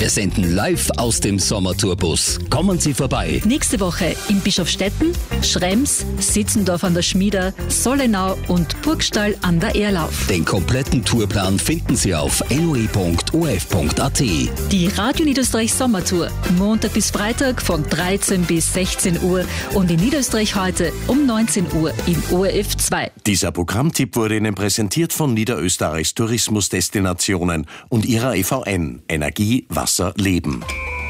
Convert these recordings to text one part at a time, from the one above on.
Wir senden live aus dem Sommertourbus. Kommen Sie vorbei. Nächste Woche in Bischofstetten, Schrems, Sitzendorf an der Schmieder, Sollenau und Burgstall an der Erlauf. Den kompletten Tourplan finden Sie auf loe.of.at. Die Radio Niederösterreich Sommertour. Montag bis Freitag von 13 bis 16 Uhr und in Niederösterreich heute um 19 Uhr im ORF 2. Dieser Programmtipp wurde Ihnen präsentiert von Niederösterreichs Tourismusdestinationen und ihrer EVN. Energie, Wasser, Leben.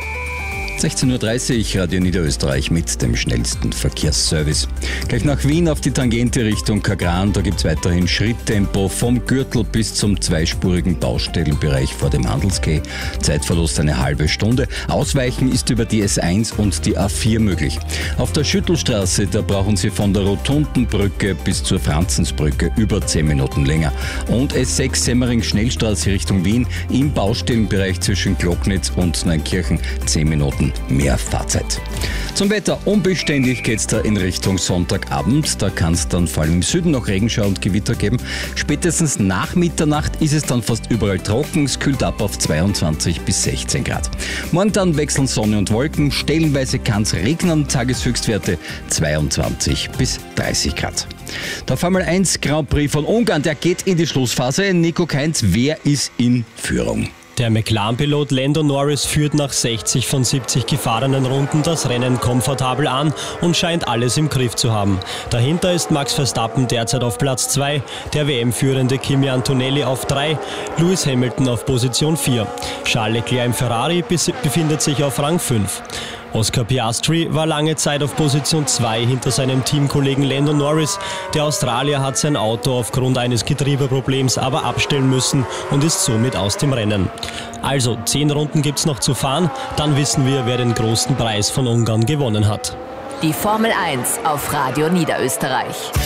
16.30 Uhr, Radio Niederösterreich mit dem schnellsten Verkehrsservice. Gleich nach Wien auf die Tangente Richtung Kagran, da gibt es weiterhin Schritttempo vom Gürtel bis zum zweispurigen Baustellenbereich vor dem Handelsquai. Zeitverlust eine halbe Stunde. Ausweichen ist über die S1 und die A4 möglich. Auf der Schüttelstraße, da brauchen Sie von der Rotundenbrücke bis zur Franzensbrücke über 10 Minuten länger. Und S6 Semmering-Schnellstraße Richtung Wien im Baustellenbereich zwischen Glocknitz und Neunkirchen 10 Minuten mehr Fahrzeit. Zum Wetter, unbeständig geht's da in Richtung Sonntagabend. Da kann es dann vor allem im Süden noch Regenschauer und Gewitter geben. Spätestens nach Mitternacht ist es dann fast überall trocken. Es kühlt ab auf 22 bis 16 Grad. Morgen dann wechseln Sonne und Wolken. Stellenweise kann es regnen. Tageshöchstwerte 22 bis 30 Grad. Der Formel 1 Grand Prix von Ungarn, der geht in die Schlussphase. Nico Kainz, wer ist in Führung? Der McLaren-Pilot Lando Norris führt nach 60 von 70 gefahrenen Runden das Rennen komfortabel an und scheint alles im Griff zu haben. Dahinter ist Max Verstappen derzeit auf Platz 2, der WM-führende Kimi Antonelli auf 3, Lewis Hamilton auf Position 4. Charles Leclerc im Ferrari befindet sich auf Rang 5. Oscar Piastri war lange Zeit auf Position 2 hinter seinem Teamkollegen Lando Norris. Der Australier hat sein Auto aufgrund eines Getriebeproblems aber abstellen müssen und ist somit aus dem Rennen. Also 10 Runden gibt's noch zu fahren, dann wissen wir, wer den großen Preis von Ungarn gewonnen hat. Die Formel 1 auf Radio Niederösterreich.